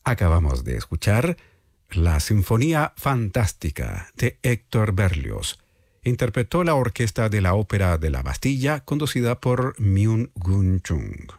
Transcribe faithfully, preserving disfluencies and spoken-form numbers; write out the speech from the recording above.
Acabamos de escuchar la Sinfonía Fantástica de Héctor Berlioz. Interpretó la orquesta de la Ópera de la Bastilla, conducida por Myung Gun Chung.